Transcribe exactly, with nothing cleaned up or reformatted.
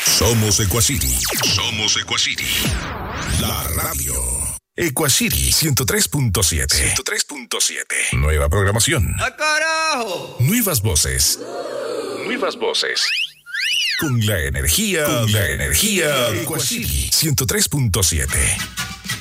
Somos Equacity. Somos Equacity. La radio. Equacity ciento tres punto siete. ciento tres punto siete. Nueva programación. ¡Ah, carajo! Nuevas voces. Nuevas voces. Con la energía. Con la energía. Equacity ciento tres punto siete.